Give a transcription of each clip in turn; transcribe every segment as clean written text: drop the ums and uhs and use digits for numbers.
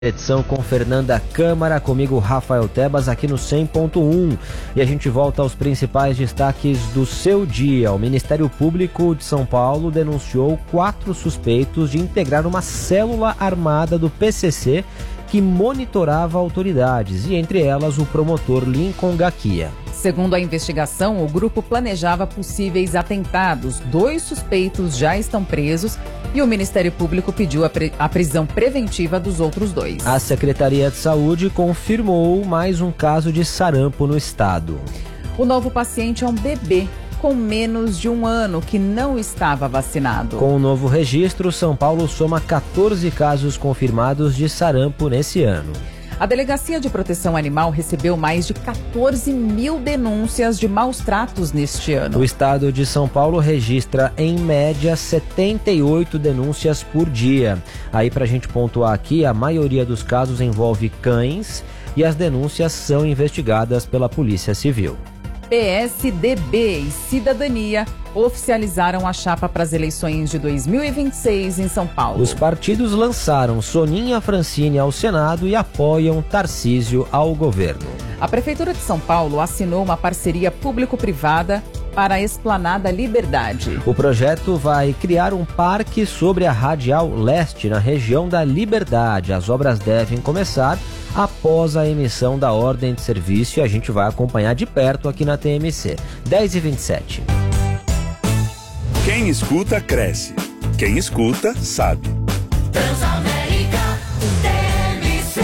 Edição com Fernanda Câmara, comigo Rafael Tebas aqui no 100.1 e a gente volta aos principais destaques do seu dia. O Ministério Público de São Paulo denunciou 4 suspeitos de integrar uma célula armada do PCC que monitorava autoridades e entre elas o promotor Lincoln Gaquia. Segundo a investigação, o grupo planejava possíveis atentados. 2 suspeitos já estão presos e o Ministério Público pediu a prisão preventiva dos outros 2. A Secretaria de Saúde confirmou mais um caso de sarampo no estado. O novo paciente é um bebê com menos de 1 ano que não estava vacinado. Com o novo registro, São Paulo soma 14 casos confirmados de sarampo nesse ano. A Delegacia de Proteção Animal recebeu mais de 14 mil denúncias de maus tratos neste ano. O estado de São Paulo registra, em média, 78 denúncias por dia. Aí, pra gente pontuar aqui, a maioria dos casos envolve cães e as denúncias são investigadas pela Polícia Civil. PSDB e Cidadania oficializaram a chapa para as eleições de 2026 em São Paulo. Os partidos lançaram Soninha Francini ao Senado e apoiam Tarcísio ao governo. A Prefeitura de São Paulo assinou uma parceria público-privada para a Esplanada Liberdade. O projeto vai criar um parque sobre a Radial Leste, na região da Liberdade. As obras devem começar após a emissão da ordem de serviço e a gente vai acompanhar de perto aqui na TMC. 10h27. Quem escuta, cresce. Quem escuta, sabe. Transamérica, TMC.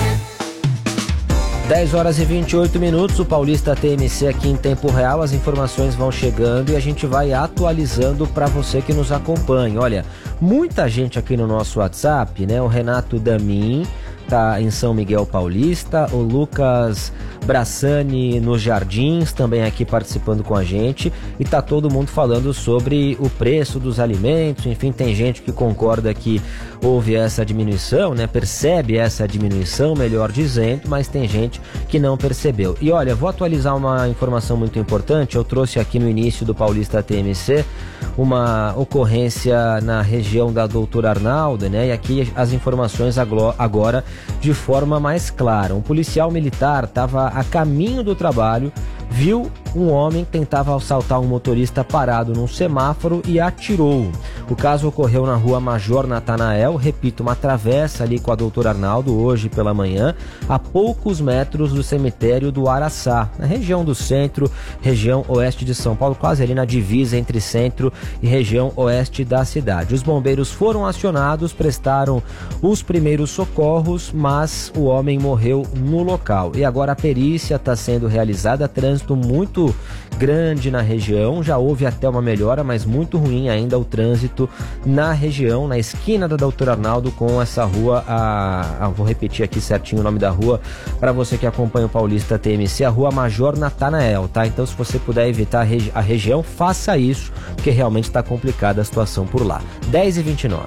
10h28, o Paulista TMC aqui em tempo real. As informações vão chegando e a gente vai atualizando para você que nos acompanha. Olha, muita gente aqui no nosso WhatsApp, né? O Renato Damin tá em São Miguel Paulista, o Lucas Brassani nos Jardins também aqui participando com a gente e tá todo mundo falando sobre o preço dos alimentos. Enfim, tem gente que concorda que houve essa diminuição, né? Percebe essa diminuição, melhor dizendo, mas tem gente que não percebeu. E olha, vou atualizar uma informação muito importante. Eu trouxe aqui no início do Paulista TMC uma ocorrência na região da Doutor Arnaldo, né? E aqui as informações agora de forma mais clara. Um policial militar estava a caminho do trabalho, viu um homem que tentava assaltar um motorista parado num semáforo e atirou. O caso ocorreu na rua Major Natanael, repito, uma travessa ali com a Doutor Arnaldo, hoje pela manhã, a poucos metros do cemitério do Araçá, na região do centro, região oeste de São Paulo, quase ali na divisa entre centro e região oeste da cidade. Os bombeiros foram acionados, prestaram os primeiros socorros, mas o homem morreu no local. E agora a perícia está sendo realizada, trânsito muito grande na região, já houve até uma melhora, mas muito ruim ainda o trânsito na região, na esquina da Doutor Arnaldo com essa rua, vou repetir aqui certinho o nome da rua para você que acompanha o Paulista TMC, a rua Major Natanael, tá? Então se você puder evitar a região, faça isso, porque realmente está complicada a situação por lá. 10h29.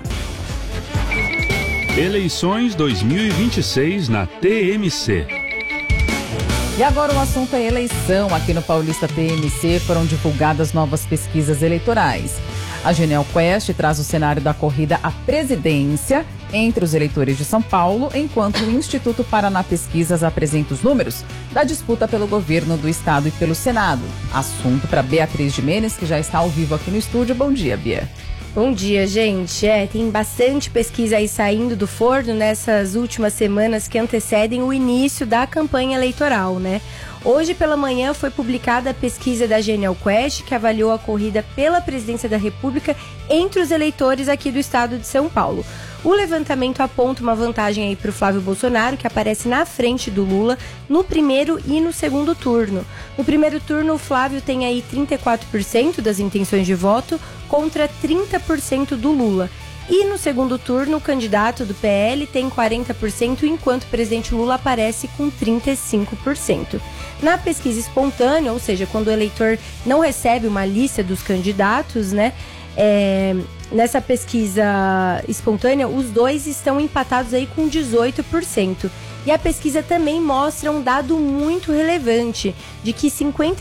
Eleições 2026 na TMC. E agora o assunto é eleição. Aqui no Paulista TMC foram divulgadas novas pesquisas eleitorais. A Genial Quest traz o cenário da corrida à presidência entre os eleitores de São Paulo, enquanto o Instituto Paraná Pesquisas apresenta os números da disputa pelo governo do estado e pelo Senado. Assunto para Beatriz Jimenez, que já está ao vivo aqui no estúdio. Bom dia, Bia. Bom dia, gente. Tem bastante pesquisa aí saindo do forno nessas últimas semanas que antecedem o início da campanha eleitoral, né? Hoje pela manhã foi publicada a pesquisa da Genial Quest, que avaliou a corrida pela presidência da República entre os eleitores aqui do estado de São Paulo. O levantamento aponta uma vantagem aí para o Flávio Bolsonaro, que aparece na frente do Lula no primeiro e no segundo turno. No primeiro turno, o Flávio tem aí 34% das intenções de voto contra 30% do Lula. E no segundo turno, o candidato do PL tem 40%, enquanto o presidente Lula aparece com 35%. Na pesquisa espontânea, ou seja, quando o eleitor não recebe uma lista dos candidatos, né? Nessa pesquisa espontânea, os dois estão empatados aí com 18%. E a pesquisa também mostra um dado muito relevante, de que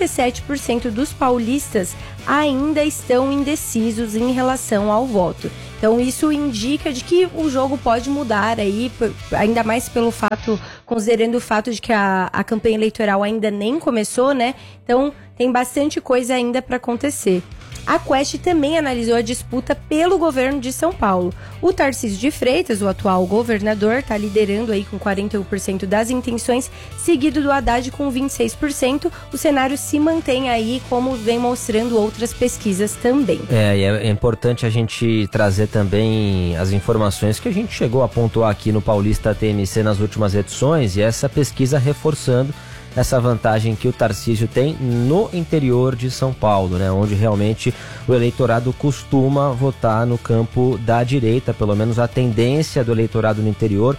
57% dos paulistas ainda estão indecisos em relação ao voto. Então isso indica de que o jogo pode mudar aí, ainda mais pelo fato, considerando o fato de que a campanha eleitoral ainda nem começou, né? Então tem bastante coisa ainda para acontecer. A Quest também analisou a disputa pelo governo de São Paulo. O Tarcísio de Freitas, o atual governador, está liderando aí com 41% das intenções, seguido do Haddad com 26%. O cenário se mantém aí, como vem mostrando outras pesquisas também. E é importante a gente trazer também as informações que a gente chegou a pontuar aqui no Paulista TMC nas últimas edições, e essa pesquisa reforçando essa vantagem que o Tarcísio tem no interior de São Paulo, né, onde realmente o eleitorado costuma votar no campo da direita, pelo menos a tendência do eleitorado no interior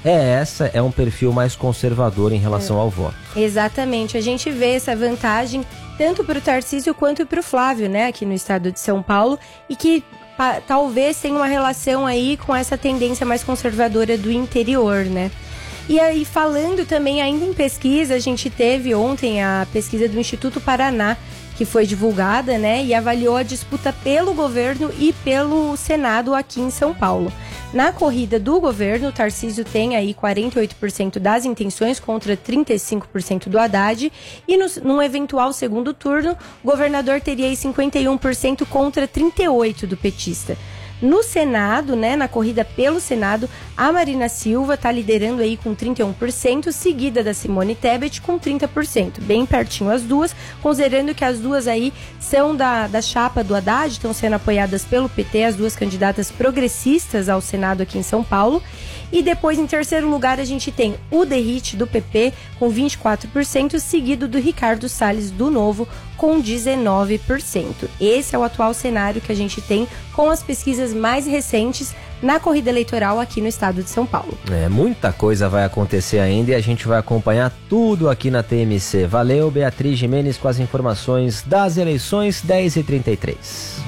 é um perfil mais conservador em relação ao voto. Exatamente, a gente vê essa vantagem tanto para o Tarcísio quanto para o Flávio, né, aqui no estado de São Paulo, e que talvez tenha uma relação aí com essa tendência mais conservadora do interior, né. E aí, falando também ainda em pesquisa, a gente teve ontem a pesquisa do Instituto Paraná, que foi divulgada, né, e avaliou a disputa pelo governo e pelo Senado aqui em São Paulo. Na corrida do governo, o Tarcísio tem aí 48% das intenções contra 35% do Haddad, e num eventual segundo turno, o governador teria aí 51% contra 38% do petista. No Senado, né, na corrida pelo Senado, a Marina Silva está liderando aí com 31%, seguida da Simone Tebet com 30%, bem pertinho as duas, considerando que as duas aí são da chapa do Haddad, estão sendo apoiadas pelo PT, as duas candidatas progressistas ao Senado aqui em São Paulo. E depois, em terceiro lugar, a gente tem o Derrite do PP com 24%, seguido do Ricardo Salles do Novo com 19%. Esse é o atual cenário que a gente tem com as pesquisas mais recentes na corrida eleitoral aqui no estado de São Paulo. Muita coisa vai acontecer ainda e a gente vai acompanhar tudo aqui na TMC. Valeu, Beatriz Gimenez, com as informações das eleições, 10h33.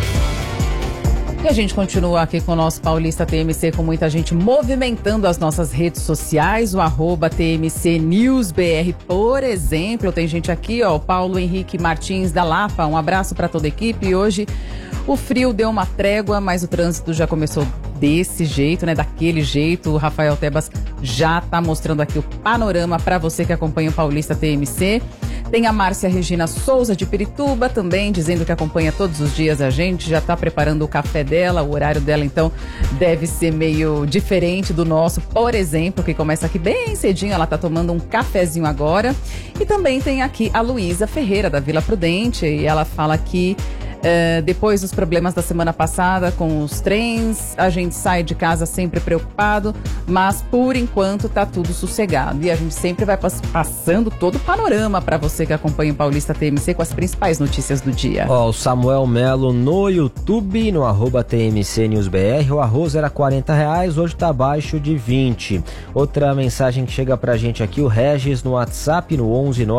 E a gente continua aqui com o nosso Paulista TMC, com muita gente movimentando as nossas redes sociais, o @TMC News BR, por exemplo. Tem gente aqui, ó, o Paulo Henrique Martins da Lapa, um abraço para toda a equipe. E hoje o frio deu uma trégua, mas o trânsito já começou desse jeito, né, daquele jeito. O Rafael Tebas já tá mostrando aqui o panorama para você que acompanha o Paulista TMC. Tem a Márcia Regina Souza de Pirituba também, dizendo que acompanha todos os dias a gente, já está preparando o café dela, o horário dela então deve ser meio diferente do nosso, por exemplo, que começa aqui bem cedinho, ela está tomando um cafezinho agora. E também tem aqui a Luísa Ferreira da Vila Prudente, e ela fala que depois dos problemas da semana passada com os trens, a gente sai de casa sempre preocupado, mas por enquanto tá tudo sossegado. E a gente sempre vai passando todo o panorama para você que acompanha o Paulista TMC com as principais notícias do dia. O Samuel Melo no YouTube, no @TMC News BR, o arroz era R$40, hoje tá abaixo de 20. Outra mensagem que chega pra gente aqui, o Regis no WhatsApp, no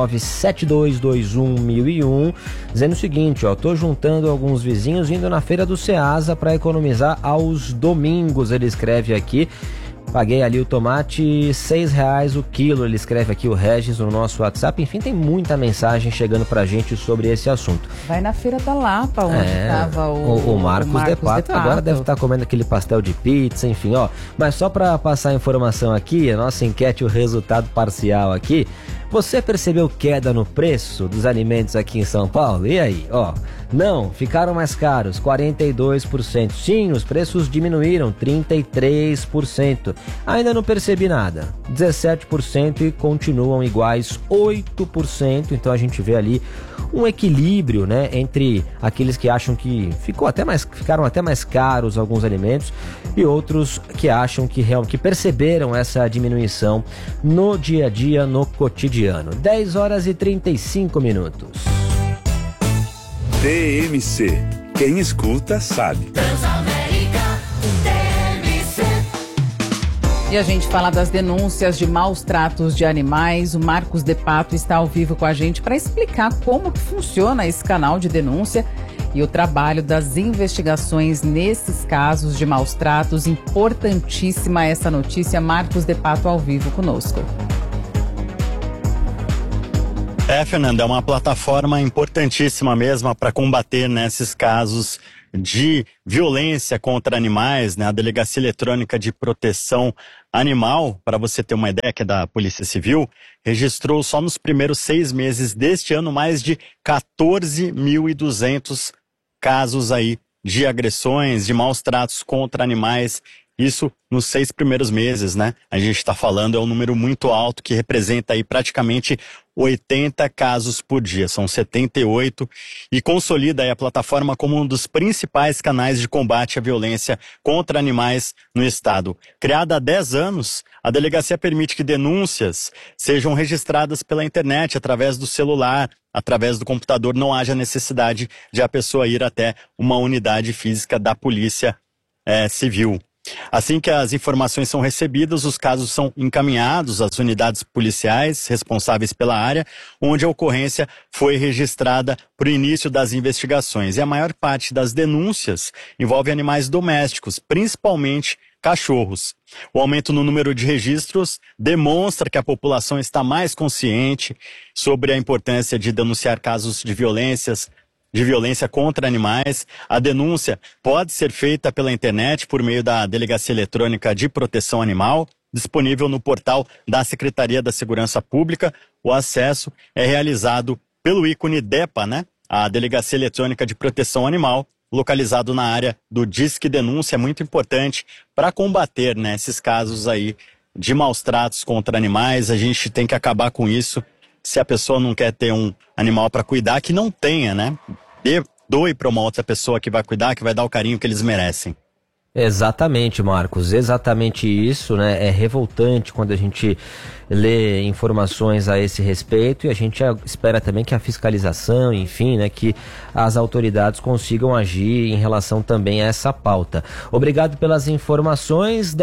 11972211001, dizendo o seguinte, tô juntando alguns vizinhos indo na feira do Ceasa para economizar aos domingos. Ele escreve aqui, paguei ali o tomate R$6 o quilo, ele escreve aqui o Regis no nosso WhatsApp. Enfim, tem muita mensagem chegando pra gente sobre esse assunto. Vai na Feira da Lapa, onde estava o Marcos de Pato. Agora deve estar comendo aquele pastel de pizza, enfim, Mas só para passar a informação aqui, a nossa enquete, o resultado parcial aqui. Você percebeu queda no preço dos alimentos aqui em São Paulo? E aí, não, ficaram mais caros, 42%. Sim, os preços diminuíram, 33%. Ainda não percebi nada, 17%, e continuam iguais, 8%. Então a gente vê ali um equilíbrio, né, entre aqueles que acham que ficaram até mais caros alguns alimentos e outros que acham que perceberam essa diminuição no dia a dia, no cotidiano. 10h35. TMC. Quem escuta sabe. E a gente fala das denúncias de maus tratos de animais. O Marcos de Pato está ao vivo com a gente para explicar como que funciona esse canal de denúncia e o trabalho das investigações nesses casos de maus tratos. Importantíssima essa notícia. Marcos De Pato ao vivo conosco. Fernanda, é uma plataforma importantíssima mesmo para combater nesses casos de violência contra animais, né? A Delegacia Eletrônica de Proteção Animal, para você ter uma ideia, que é da Polícia Civil, registrou só nos primeiros 6 meses deste ano mais de 14.200 casos aí de agressões, de maus tratos contra animais. Isso nos 6 primeiros meses, né? A gente está falando, é um número muito alto que representa aí praticamente 80 casos por dia, são 78, e consolida aí a plataforma como um dos principais canais de combate à violência contra animais no estado. Criada há 10 anos, a delegacia permite que denúncias sejam registradas pela internet, através do celular, através do computador, não haja necessidade de a pessoa ir até uma unidade física da Polícia Civil. Assim que as informações são recebidas, os casos são encaminhados às unidades policiais responsáveis pela área, onde a ocorrência foi registrada para o início das investigações. E a maior parte das denúncias envolve animais domésticos, principalmente cachorros. O aumento no número de registros demonstra que a população está mais consciente sobre a importância de denunciar casos de violência contra animais. A denúncia pode ser feita pela internet por meio da Delegacia Eletrônica de Proteção Animal, disponível no portal da Secretaria da Segurança Pública. O acesso é realizado pelo ícone DEPA, né? A Delegacia Eletrônica de Proteção Animal, localizado na área do Disque Denúncia, é muito importante para combater, né, esses casos aí de maus tratos contra animais. A gente tem que acabar com isso. Se a pessoa não quer ter um animal para cuidar, que não tenha, né? Doe para uma outra pessoa que vai cuidar, que vai dar o carinho que eles merecem. Exatamente, Marcos, exatamente isso, né? É revoltante quando a gente lê informações a esse respeito, e a gente espera também que a fiscalização, enfim, né, que as autoridades consigam agir em relação também a essa pauta. Obrigado pelas informações.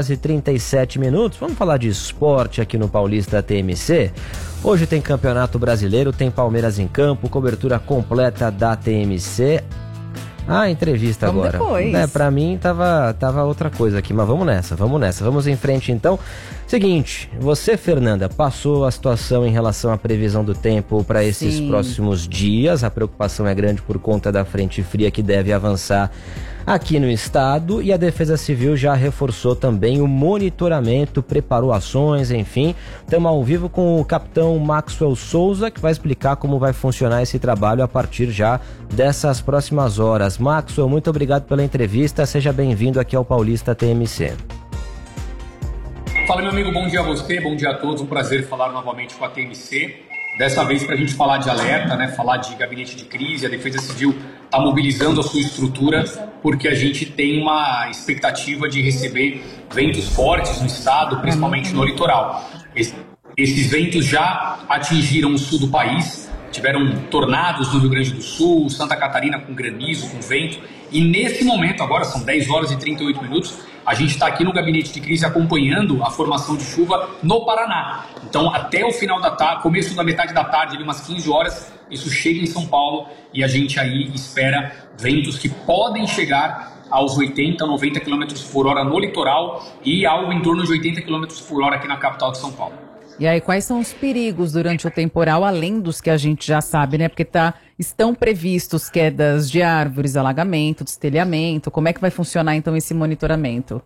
10h37. Vamos falar de esporte aqui no Paulista TMC. Hoje tem Campeonato Brasileiro, tem Palmeiras em campo, cobertura completa da TMC. Entrevista vamos agora. Depois. Pra mim tava outra coisa aqui, mas vamos nessa. Vamos em frente então. Seguinte, você, Fernanda, passou a situação em relação à previsão do tempo para esses próximos dias. A preocupação é grande por conta da frente fria que deve avançar aqui no estado, e a Defesa Civil já reforçou também o monitoramento, preparou ações, enfim. Estamos ao vivo com o capitão Maxwell Souza, que vai explicar como vai funcionar esse trabalho a partir já dessas próximas horas. Maxwell, muito obrigado pela entrevista, seja bem-vindo aqui ao Paulista TMC. Fala, meu amigo, bom dia a você, bom dia a todos, um prazer falar novamente com a TMC. Dessa vez para a gente falar de alerta, né? Falar de gabinete de crise. A Defesa Civil está mobilizando a sua estrutura porque a gente tem uma expectativa de receber ventos fortes no estado, principalmente no litoral. Esses ventos já atingiram o sul do país, tiveram tornados no Rio Grande do Sul, Santa Catarina com granizo, com vento, e nesse momento, agora são 10h38, a gente está aqui no gabinete de crise acompanhando a formação de chuva no Paraná. Então, até o final da tarde, começo da metade da tarde, ali umas 15 horas, isso chega em São Paulo, e a gente aí espera ventos que podem chegar aos 80, 90 km por hora no litoral e algo em torno de 80 km por hora aqui na capital de São Paulo. E aí, quais são os perigos durante o temporal, além dos que a gente já sabe, né? Porque estão previstos quedas de árvores, alagamento, destelhamento. Como é que vai funcionar, então, esse monitoramento?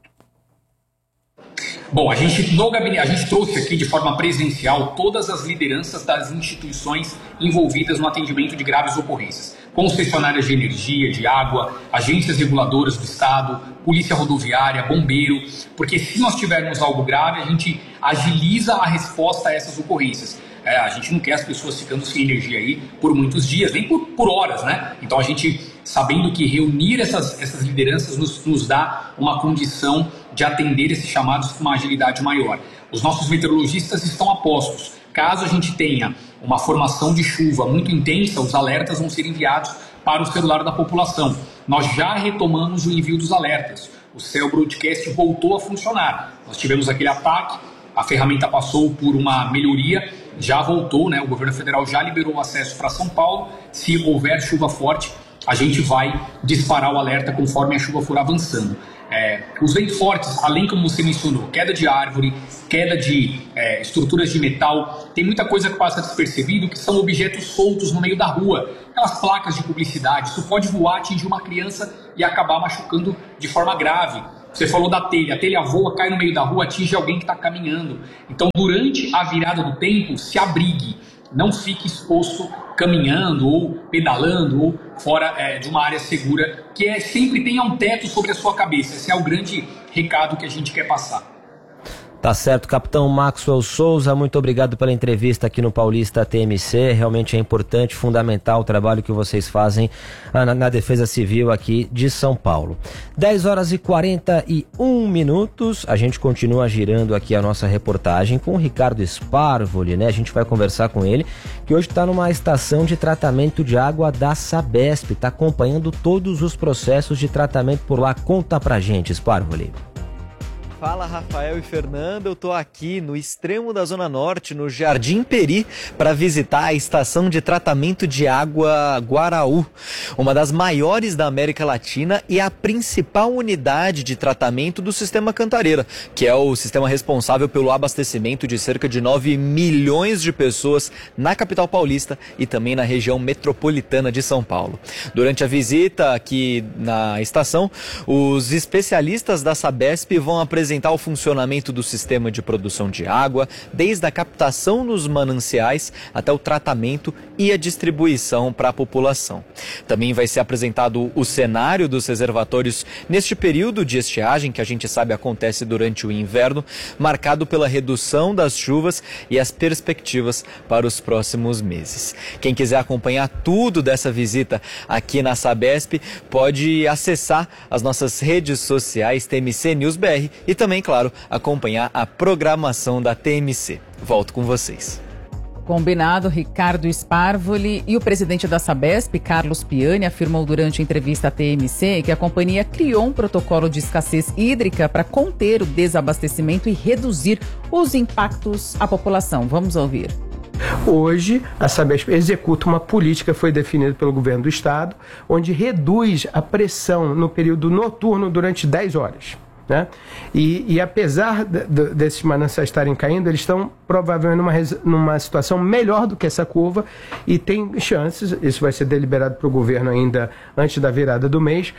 Bom, a gente trouxe aqui de forma presencial todas as lideranças das instituições envolvidas no atendimento de graves ocorrências. Concessionárias de energia, de água, agências reguladoras do estado, polícia rodoviária, bombeiro, porque se nós tivermos algo grave, a gente agiliza a resposta a essas ocorrências. A gente não quer as pessoas ficando sem energia aí por muitos dias, nem por horas, né? Então a gente, sabendo que reunir essas lideranças nos dá uma condição de atender esses chamados com uma agilidade maior. Os nossos meteorologistas estão a postos. Caso a gente tenha uma formação de chuva muito intensa, os alertas vão ser enviados para o celular da população. Nós já retomamos o envio dos alertas. O Cell Broadcast voltou a funcionar. Nós tivemos aquele ataque, a ferramenta passou por uma melhoria, já voltou, né? O governo federal já liberou o acesso para São Paulo. Se houver chuva forte, a gente vai disparar o alerta conforme a chuva for avançando. Os ventos fortes, além, como você mencionou, queda de árvore, queda de estruturas de metal, tem muita coisa que passa despercebido, que são objetos soltos no meio da rua, aquelas placas de publicidade. Isso pode voar, atingir uma criança e acabar machucando de forma grave. Você falou da telha, a telha voa, cai no meio da rua, atinge alguém que está caminhando. Então, durante a virada do tempo, se abrigue, não fique exposto caminhando ou pedalando ou fora de uma área segura, que sempre tenha um teto sobre a sua cabeça. Esse é o grande recado que a gente quer passar. Tá certo, capitão Maxwell Souza, muito obrigado pela entrevista aqui no Paulista TMC. Realmente é importante, fundamental o trabalho que vocês fazem na Defesa Civil aqui de São Paulo. 10h41, a gente continua girando aqui a nossa reportagem com o Ricardo Sparvoli, né? A gente vai conversar com ele, que hoje está numa estação de tratamento de água da Sabesp, está acompanhando todos os processos de tratamento por lá. Conta pra gente, Sparvoli. Fala, Rafael e Fernanda, eu tô aqui no extremo da Zona Norte, no Jardim Peri, para visitar a estação de tratamento de água Guaraú, uma das maiores da América Latina e a principal unidade de tratamento do Sistema Cantareira, que é o sistema responsável pelo abastecimento de cerca de 9 milhões de pessoas na capital paulista e também na região metropolitana de São Paulo. Durante a visita aqui na estação, os especialistas da Sabesp vão apresentar o funcionamento do sistema de produção de água, desde a captação nos mananciais até o tratamento e a distribuição para a população. Também vai ser apresentado o cenário dos reservatórios neste período de estiagem, que a gente sabe acontece durante o inverno, marcado pela redução das chuvas e as perspectivas para os próximos meses. Quem quiser acompanhar tudo dessa visita aqui na Sabesp, pode acessar as nossas redes sociais TMC News BR e também, claro, acompanhar a programação da TMC. Volto com vocês. Combinado, Ricardo Sparvoli. E o presidente da Sabesp, Carlos Piani, afirmou durante a entrevista à TMC que a companhia criou um protocolo de escassez hídrica para conter o desabastecimento e reduzir os impactos à população. Vamos ouvir. Hoje, a Sabesp executa uma política que foi definida pelo governo do estado, onde reduz a pressão no período noturno durante 10 horas. Né? E apesar desses mananciais estarem caindo, eles estão provavelmente numa situação melhor do que essa curva e tem chances, isso vai ser deliberado para o governo ainda antes da virada do mês,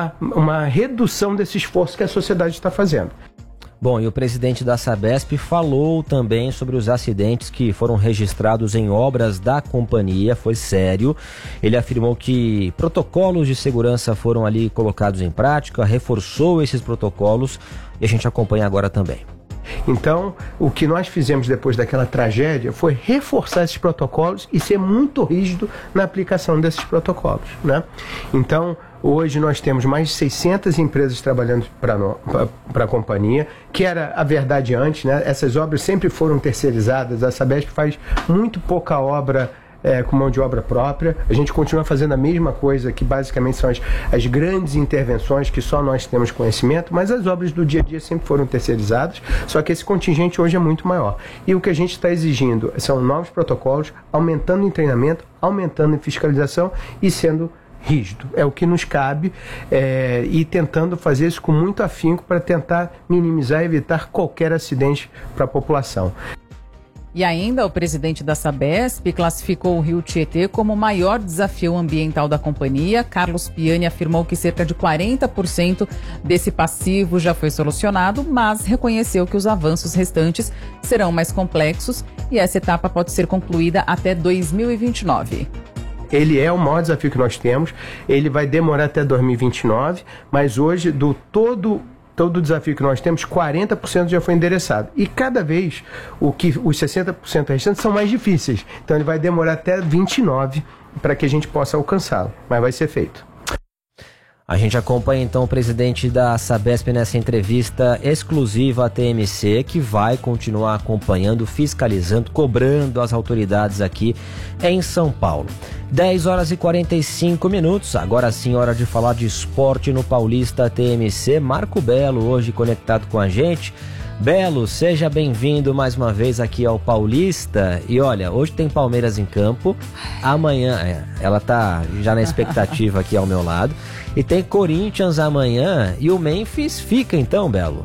uma redução desse esforço que a sociedade está fazendo. Bom, e o presidente da Sabesp falou também sobre os acidentes que foram registrados em obras da companhia, foi sério. Ele afirmou que protocolos de segurança foram ali colocados em prática, reforçou esses protocolos e a gente acompanha agora também. Então, o que nós fizemos depois daquela tragédia foi reforçar esses protocolos e ser muito rígido na aplicação desses protocolos, né? Então, hoje nós temos mais de 600 empresas trabalhando para a companhia, que era a verdade antes, né? Essas obras sempre foram terceirizadas, a Sabesp faz muito pouca obra com mão de obra própria. A gente continua fazendo a mesma coisa, que basicamente são as grandes intervenções que só nós temos conhecimento, mas as obras do dia a dia sempre foram terceirizadas, só que esse contingente hoje é muito maior. E o que a gente está exigindo são novos protocolos, aumentando em treinamento, aumentando em fiscalização e sendo rígido. É o que nos cabe e tentando fazer isso com muito afinco para tentar minimizar e evitar qualquer acidente para a população. E ainda o presidente da Sabesp classificou o Rio Tietê como o maior desafio ambiental da companhia. Carlos Piani afirmou que cerca de 40% desse passivo já foi solucionado, mas reconheceu que os avanços restantes serão mais complexos e essa etapa pode ser concluída até 2029. Ele é o maior desafio que nós temos, ele vai demorar até 2029, mas hoje, do todo o desafio que nós temos, 40% já foi endereçado. E cada vez os 60% restantes são mais difíceis. Então ele vai demorar até 29 para que a gente possa alcançá-lo, mas vai ser feito. A gente acompanha então o presidente da Sabesp nessa entrevista exclusiva à TMC, que vai continuar acompanhando, fiscalizando, cobrando as autoridades aqui em São Paulo. 10h45, agora sim hora de falar de esporte no Paulista TMC. Marco Belo hoje conectado com a gente. Belo, seja bem-vindo mais uma vez aqui ao Paulista. E olha, hoje tem Palmeiras em campo, amanhã, ela tá já na expectativa aqui ao meu lado, e tem Corinthians amanhã e o Memphis fica então, Belo?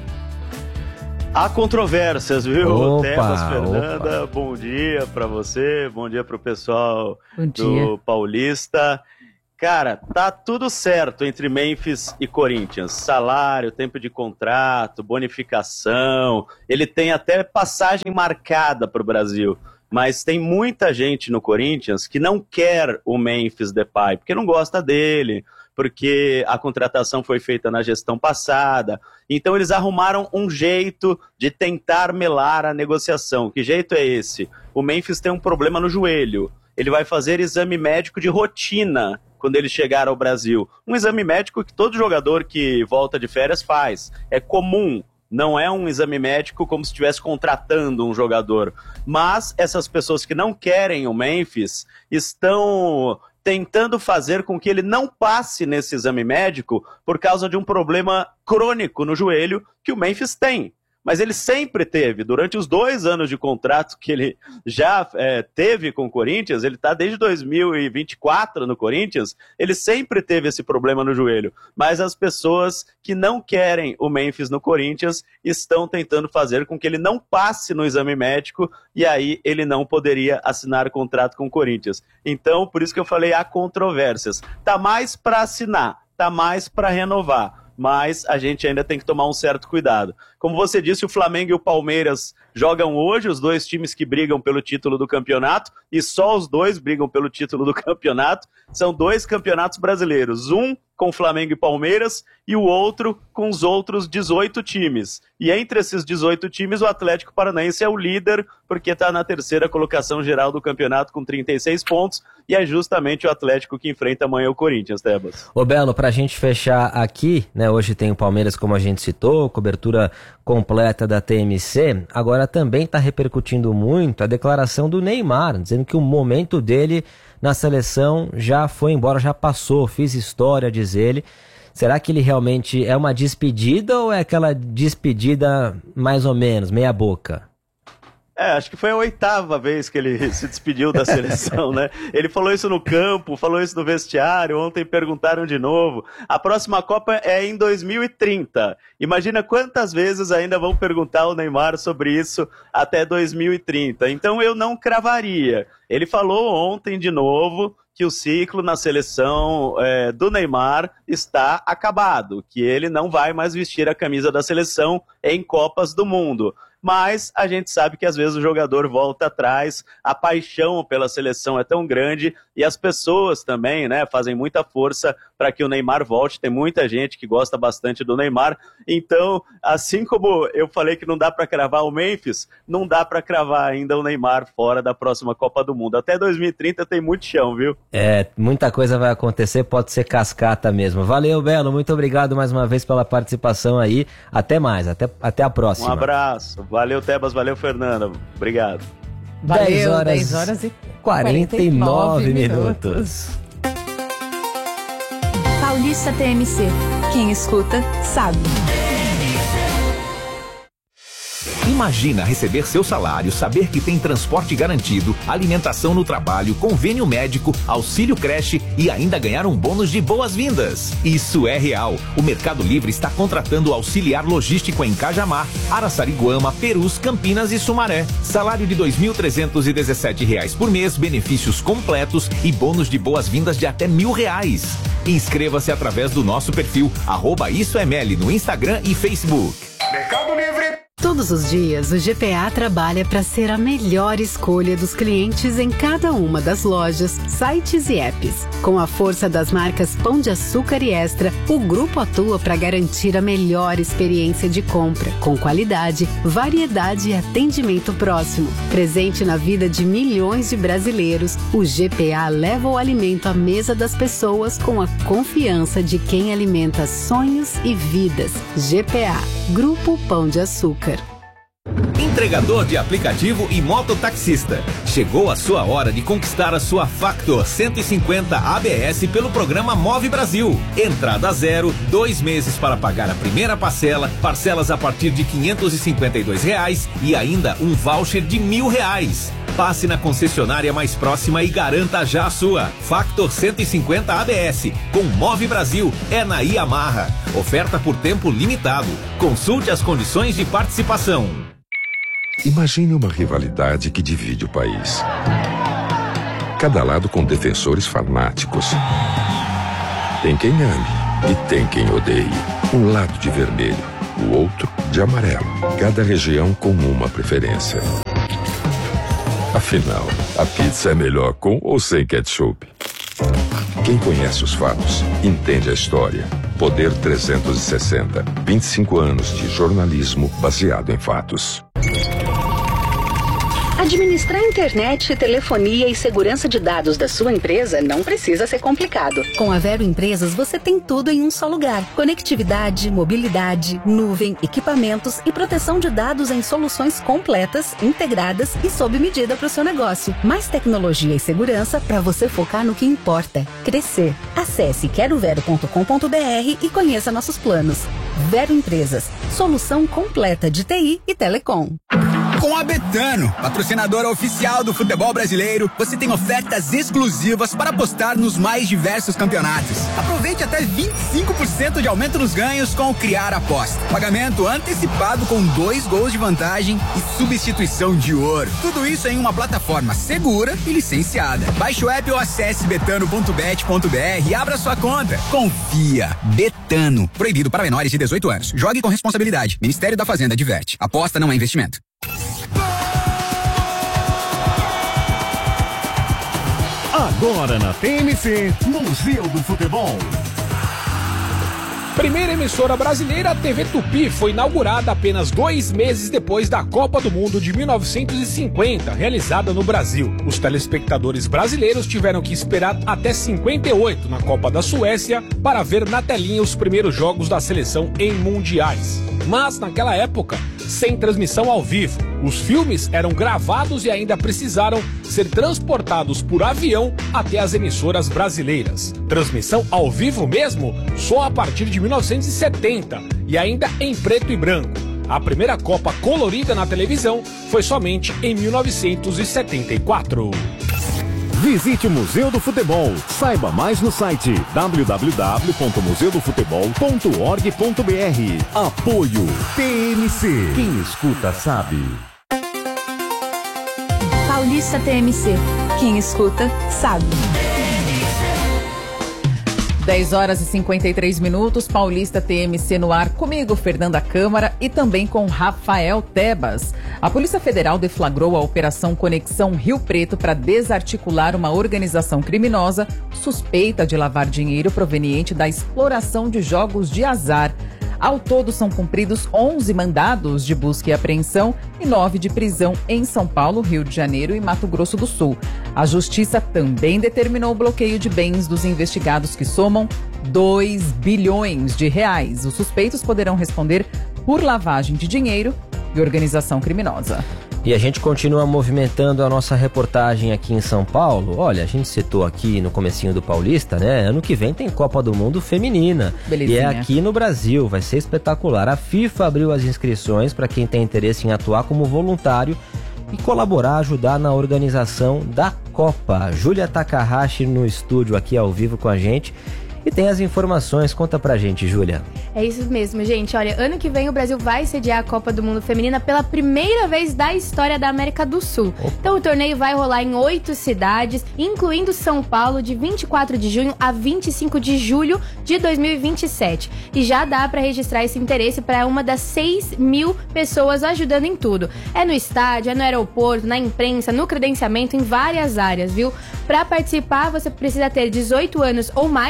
Há controvérsias, viu? Tebas, Fernanda, opa. Bom dia pra você, bom dia pro pessoal dia. do Paulista. Cara, tá tudo certo entre Memphis e Corinthians. Salário, tempo de contrato, bonificação. Ele tem até passagem marcada pro Brasil. Mas tem muita gente no Corinthians que não quer o Memphis Depay, porque não gosta dele, porque a contratação foi feita na gestão passada. Então eles arrumaram um jeito de tentar melar a negociação. Que jeito é esse? O Memphis tem um problema no joelho. Ele vai fazer exame médico de rotina quando ele chegar ao Brasil. Um exame médico que todo jogador que volta de férias faz. É comum. Não é um exame médico como se estivesse contratando um jogador. Mas essas pessoas que não querem o Memphis estão tentando fazer com que ele não passe nesse exame médico por causa de um problema crônico no joelho que o Memphis tem. Mas ele sempre teve, durante os 2 anos de contrato que ele já teve com o Corinthians, ele está desde 2024 no Corinthians, ele sempre teve esse problema no joelho. Mas as pessoas que não querem o Memphis no Corinthians estão tentando fazer com que ele não passe no exame médico e aí ele não poderia assinar contrato com o Corinthians. Então, por isso que eu falei, há controvérsias. Tá mais para assinar, tá mais para renovar. Mas a gente ainda tem que tomar um certo cuidado. Como você disse, o Flamengo e o Palmeiras jogam hoje, os 2 times que brigam pelo título do campeonato, e só os 2 brigam pelo título do campeonato. São 2 campeonatos brasileiros, um com Flamengo e Palmeiras e o outro com os outros 18 times. E entre esses 18 times, o Atlético Paranaense é o líder, porque está na 3ª colocação geral do campeonato com 36 pontos, e é justamente o Atlético que enfrenta amanhã o Corinthians, Tebas. Ô Belo, pra gente fechar aqui, né, hoje tem o Palmeiras, como a gente citou, cobertura completa da TMC, agora também está repercutindo muito a declaração do Neymar, dizendo que o momento dele na seleção já foi embora, já passou, fiz história, diz ele. Será que ele realmente é uma despedida ou é aquela despedida mais ou menos, meia boca? Acho que foi a 8ª vez que ele se despediu da seleção, né? Ele falou isso no campo, falou isso no vestiário, ontem perguntaram de novo. A próxima Copa é em 2030. Imagina quantas vezes ainda vão perguntar ao Neymar sobre isso até 2030. Então eu não cravaria. Ele falou ontem de novo que o ciclo na seleção do Neymar está acabado, que ele não vai mais vestir a camisa da seleção em Copas do Mundo. Mas a gente sabe que às vezes o jogador volta atrás, a paixão pela seleção é tão grande e as pessoas também, né, fazem muita força para que o Neymar volte. Tem muita gente que gosta bastante do Neymar. Então, assim como eu falei que não dá para cravar o Memphis, não dá para cravar ainda o Neymar fora da próxima Copa do Mundo. Até 2030 tem muito chão, viu? Muita coisa vai acontecer, pode ser cascata mesmo. Valeu, Belo, muito obrigado mais uma vez pela participação aí. Até mais, até a próxima. Um abraço. Valeu, Tebas, valeu, Fernanda. Obrigado. Valeu, 10 horas e 49 minutos. Paulista TMC. Quem escuta, sabe. Imagina receber seu salário, saber que tem transporte garantido, alimentação no trabalho, convênio médico, auxílio creche e ainda ganhar um bônus de boas-vindas. Isso é real. O Mercado Livre está contratando auxiliar logístico em Cajamar, Araçariguama, Perus, Campinas e Sumaré. Salário de R$ 2.317 por mês, benefícios completos e bônus de boas-vindas de até R$1.000. Inscreva-se através do nosso perfil @IsoEML no Instagram e Facebook. Mercado Livre. Todos os dias, o GPA trabalha para ser a melhor escolha dos clientes em cada uma das lojas, sites e apps. Com a força das marcas Pão de Açúcar e Extra, o grupo atua para garantir a melhor experiência de compra, com qualidade, variedade e atendimento próximo. Presente na vida de milhões de brasileiros, o GPA leva o alimento à mesa das pessoas com a confiança de quem alimenta sonhos e vidas. GPA, Grupo Pão de Açúcar. entregador de aplicativo e mototaxista. Chegou a sua hora de conquistar a sua Factor 150 ABS pelo programa Move Brasil. Entrada zero, 2 meses para pagar a primeira parcela, parcelas a partir de R$552 e ainda um voucher de R$1.000. Passe na concessionária mais próxima e garanta já a sua. Factor 150 ABS, com Move Brasil, é na Yamaha. Oferta por tempo limitado. Consulte as condições de participação. Imagine uma rivalidade que divide o país. Cada lado com defensores fanáticos. Tem quem ame e tem quem odeie. Um lado de vermelho, o outro de amarelo. Cada região com uma preferência. Afinal, a pizza é melhor com ou sem ketchup? Quem conhece os fatos, entende a história. Poder 360. 25 anos de jornalismo baseado em fatos. Administrar internet, telefonia e segurança de dados da sua empresa não precisa ser complicado. Com a Vero Empresas, você tem tudo em um só lugar. Conectividade, mobilidade, nuvem, equipamentos e proteção de dados em soluções completas, integradas e sob medida para o seu negócio. Mais tecnologia e segurança para você focar no que importa: crescer. Acesse querovero.com.br e conheça nossos planos. Vero Empresas, solução completa de TI e telecom. Com a Betano, patrocinadora oficial do futebol brasileiro, você tem ofertas exclusivas para apostar nos mais diversos campeonatos. Aproveite até 25% de aumento nos ganhos com o Criar Aposta. Pagamento antecipado com 2 gols de vantagem e substituição de ouro. Tudo isso em uma plataforma segura e licenciada. Baixe o app ou acesse betano.bet.br e abra sua conta. Confia. Betano. Proibido para menores de 18 anos. Jogue com responsabilidade. Ministério da Fazenda adverte. Aposta não é investimento. Agora na TMC, Museu do Futebol. Primeira emissora brasileira, a TV Tupi, foi inaugurada apenas 2 meses depois da Copa do Mundo de 1950, realizada no Brasil. Os telespectadores brasileiros tiveram que esperar até 58, na Copa da Suécia, para ver na telinha os primeiros jogos da seleção em mundiais. Mas, naquela época, sem transmissão ao vivo. Os filmes eram gravados e ainda precisaram ser transportados por avião até as emissoras brasileiras. Transmissão ao vivo mesmo só a partir de 1970 e ainda em preto e branco. A primeira Copa colorida na televisão foi somente em 1974. Visite o Museu do Futebol. Saiba mais no site www.museudofutebol.org.br. Apoio TMC. Quem escuta sabe. Paulista TMC. Quem escuta sabe. 10 horas e 53 minutos, Paulista TMC no ar, comigo, Fernanda Câmara, e também com Rafael Tebas. A Polícia Federal deflagrou a Operação Conexão Rio Preto para desarticular uma organização criminosa suspeita de lavar dinheiro proveniente da exploração de jogos de azar. Ao todo, são cumpridos 11 mandados de busca e apreensão e 9 de prisão em São Paulo, Rio de Janeiro e Mato Grosso do Sul. A Justiça também determinou o bloqueio de bens dos investigados, que somam 2 bilhões de reais. Os suspeitos poderão responder por lavagem de dinheiro e organização criminosa. E a gente continua movimentando a nossa reportagem aqui em São Paulo. Olha, a gente citou aqui no comecinho do Paulista, né? Ano que vem tem Copa do Mundo feminina. Belezinha. E é aqui no Brasil, vai ser espetacular. A FIFA abriu as inscrições para quem tem interesse em atuar como voluntário e colaborar, ajudar na organização da Copa. Júlia Takahashi no estúdio aqui ao vivo com a gente. E tem as informações, conta pra gente, Júlia. É isso mesmo, gente. Olha, ano que vem o Brasil vai sediar a Copa do Mundo Feminina pela primeira vez da história da América do Sul. Opa. Então o torneio vai rolar em 8 cidades, incluindo São Paulo, de 24 de junho a 25 de julho de 2027. E já dá pra registrar esse interesse para uma das 6 mil pessoas ajudando em tudo. É no estádio, é no aeroporto, na imprensa, no credenciamento, em várias áreas, viu? Pra participar, você precisa ter 18 anos ou mais na hora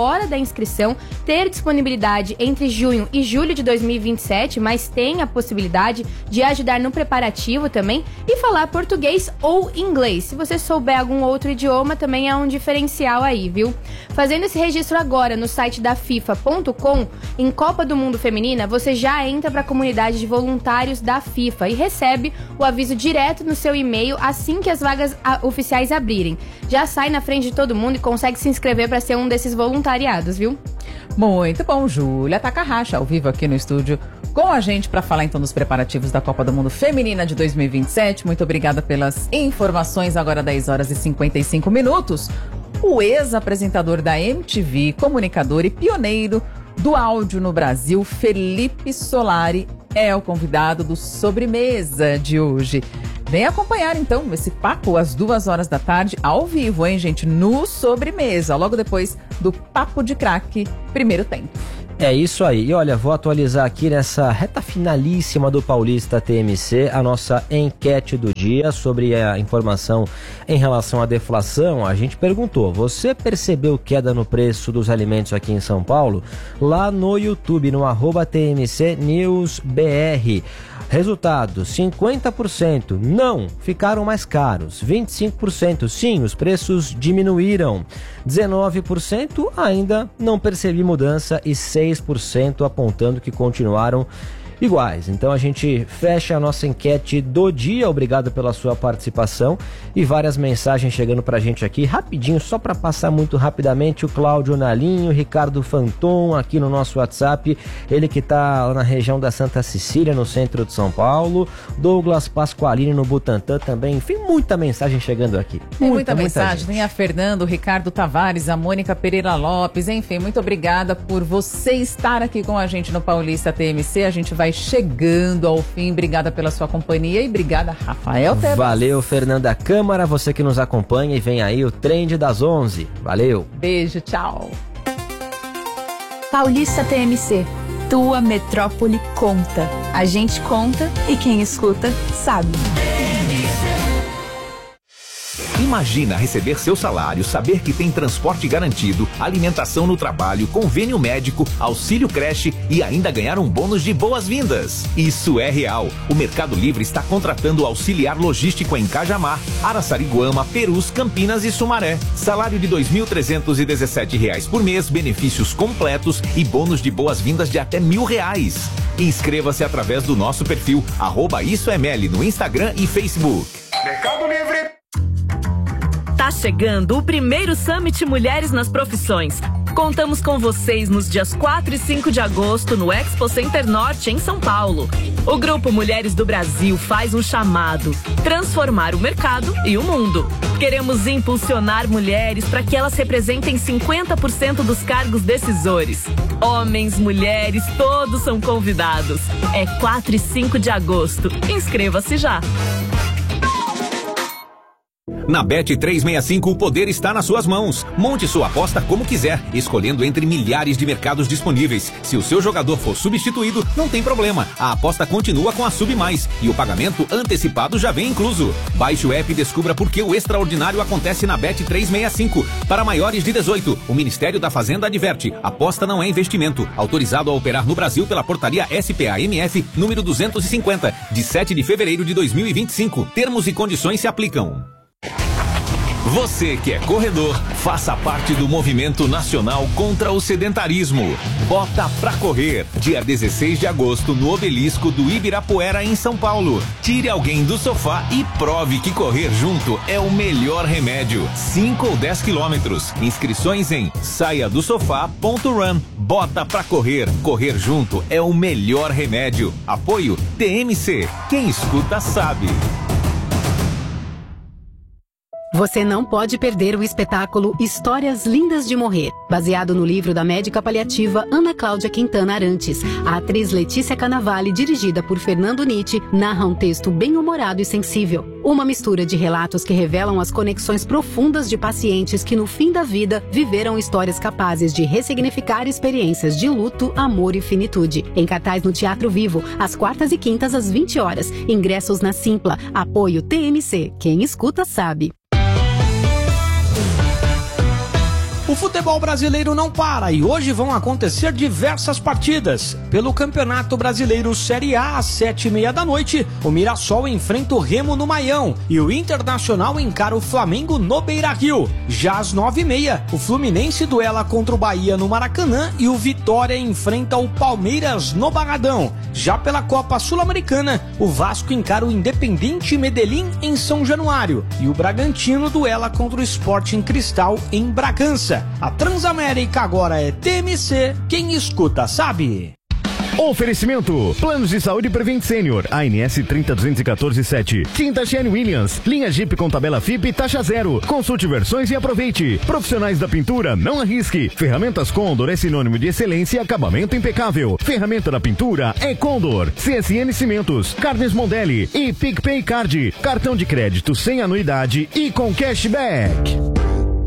hora da inscrição, ter disponibilidade entre junho e julho de 2027, mas tem a possibilidade de ajudar no preparativo também e falar português ou inglês. Se você souber algum outro idioma, também é um diferencial aí, viu? Fazendo esse registro agora no site da FIFA.com, em Copa do Mundo Feminina, você já entra para a comunidade de voluntários da FIFA e recebe o aviso direto no seu e-mail assim que as vagas oficiais abrirem. Já sai na frente de todo mundo e consegue se inscrever para ser um desses voluntariados, viu? Muito bom, Júlia Takahashi, ao vivo aqui no estúdio com a gente para falar então dos preparativos da Copa do Mundo Feminina de 2027. Muito obrigada pelas informações. Agora 10 horas e 55 minutos. O ex-apresentador da MTV, comunicador e pioneiro do áudio no Brasil, Felipe Solari, é o convidado do Sobremesa de hoje. Vem acompanhar, então, esse papo às 2 horas da tarde, ao vivo, hein, gente? No Sobremesa, logo depois do Papo de Craque, primeiro tempo. É isso aí. E olha, vou atualizar aqui nessa reta finalíssima do Paulista TMC a nossa enquete do dia sobre a informação em relação à deflação. A gente perguntou: você percebeu queda no preço dos alimentos aqui em São Paulo? Lá no YouTube, no @TMC News BR. Resultado: 50% não, ficaram mais caros. 25% sim, os preços diminuíram. 19% ainda não percebi mudança e 6% apontando que continuaram iguais. Então a gente fecha a nossa enquete do dia. Obrigado pela sua participação e várias mensagens chegando pra gente aqui rapidinho, só para passar muito rapidamente. O Cláudio Nalinho, Ricardo Fanton aqui no nosso WhatsApp, ele que tá lá na região da Santa Cecília, no centro de São Paulo. Douglas Pasqualini no Butantã também. Enfim, muita mensagem chegando aqui. Tem muita mensagem. Tem a Fernando, o Ricardo Tavares, a Mônica Pereira Lopes. Enfim, muito obrigada por você estar aqui com a gente no Paulista TMC. A gente vai chegando ao fim. Obrigada pela sua companhia e obrigada, Rafael Tebas. Valeu, Fernanda Câmara, você que nos acompanha, e vem aí o Trend das 11. Valeu. Beijo, tchau. Paulista TMC, tua metrópole conta. A gente conta e quem escuta sabe. Imagina receber seu salário, saber que tem transporte garantido, alimentação no trabalho, convênio médico, auxílio creche e ainda ganhar um bônus de boas-vindas. Isso é real. O Mercado Livre está contratando auxiliar logístico em Cajamar, Araçariguama, Perus, Campinas e Sumaré. Salário de R$ 2.317 por mês, benefícios completos e bônus de boas-vindas de até R$1.000. Inscreva-se através do nosso perfil @IsoML no Instagram e Facebook. Mercado Livre. Tá chegando o primeiro Summit Mulheres nas Profissões. Contamos com vocês nos dias 4 e 5 de agosto no Expo Center Norte, em São Paulo. O Grupo Mulheres do Brasil faz um chamado: transformar o mercado e o mundo. Queremos impulsionar mulheres para que elas representem 50% dos cargos decisores. Homens, mulheres, todos são convidados. É 4 e 5 de agosto. Inscreva-se já. Na Bet365 o poder está nas suas mãos. Monte sua aposta como quiser, escolhendo entre milhares de mercados disponíveis. Se o seu jogador for substituído, não tem problema. A aposta continua com a Sub Mais e o pagamento antecipado já vem incluso. Baixe o app e descubra por que o extraordinário acontece na Bet365. Para maiores de 18, o Ministério da Fazenda adverte: aposta não é investimento. Autorizado a operar no Brasil pela portaria SPA-MF número 250, de 7 de fevereiro de 2025. Termos e condições se aplicam. Você que é corredor, faça parte do movimento nacional contra o sedentarismo. Bota pra correr, dia 16 de agosto no Obelisco do Ibirapuera, em São Paulo. Tire alguém do sofá e prove que correr junto é o melhor remédio. 5 ou 10 quilômetros. Inscrições em saiadosofá.run. Bota pra correr, correr junto é o melhor remédio. Apoio TMC, quem escuta sabe. Você não pode perder o espetáculo Histórias Lindas de Morrer, baseado no livro da médica paliativa Ana Cláudia Quintana Arantes. A atriz Letícia Cannavale, dirigida por Fernando Nitti, narra um texto bem-humorado e sensível. Uma mistura de relatos que revelam as conexões profundas de pacientes que, no fim da vida, viveram histórias capazes de ressignificar experiências de luto, amor e finitude. Em cartaz no Teatro Vivo, às quartas e quintas às 20 horas. Ingressos na Simpla. Apoio TMC. Quem escuta sabe. O futebol brasileiro não para e hoje vão acontecer diversas partidas. Pelo Campeonato Brasileiro Série A, às 7h30 da noite, o Mirassol enfrenta o Remo no Maião e o Internacional encara o Flamengo no Beira-Rio. Já às 9h30, o Fluminense duela contra o Bahia no Maracanã e o Vitória enfrenta o Palmeiras no Barradão. Já pela Copa Sul-Americana, o Vasco encara o Independiente Medellín em São Januário e o Bragantino duela contra o Sporting Cristal em Bragança. A Transamérica agora é TMC, quem escuta sabe. Oferecimento: Planos de Saúde Prevent Senior, ANS 302147. Tinta Shane Williams, linha Jeep com tabela FIP taxa zero. Consulte versões e aproveite. Profissionais da pintura, não arrisque. Ferramentas Condor é sinônimo de excelência e acabamento impecável. Ferramenta da pintura é Condor. CSN Cimentos, Carnes Mondelli e PicPay Card. Cartão de crédito sem anuidade e com cashback.